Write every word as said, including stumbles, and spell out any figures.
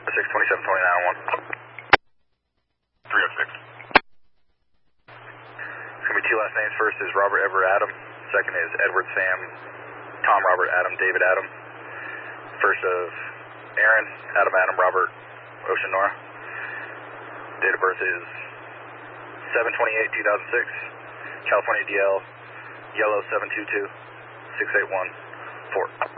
six twenty-seven twenty-nine one. three oh six. It's going to be two last names. First is Robert Edward Adam. Second is Edward Sam, Tom Robert Adam, David Adam. First of Aaron, Adam Adam, Robert, Ocean Nora. Date of birth is seven twenty-eight two thousand six. California D L, Yellow seven two two six eight one four.